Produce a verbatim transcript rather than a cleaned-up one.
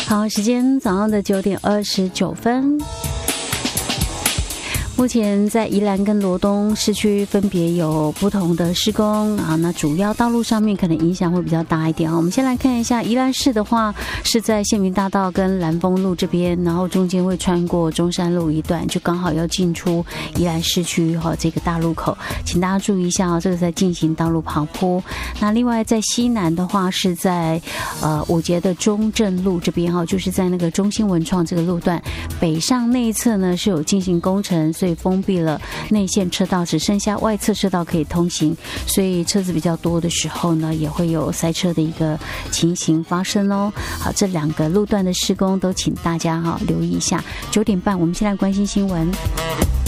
好，时间早上的九点二十九分。目前在宜兰跟罗东市区分别有不同的施工啊，那主要道路上面可能影响会比较大一点啊。我们先来看一下宜兰市的话，是在县民大道跟兰丰路这边，然后中间会穿过中山路一段，就刚好要进出宜兰市区哈这个大路口，请大家注意一下啊，这个在进行道路跑坡。那另外在西南的话，是在呃五节的中正路这边哈，就是在那个中兴文创这个路段北上内侧呢是有进行工程，所以封闭了内线车道，只剩下外侧车道可以通行，所以车子比较多的时候呢，也会有塞车的一个情形发生哦。好，这两个路段的施工都请大家哈留意一下。九点半，我们先来关心新闻。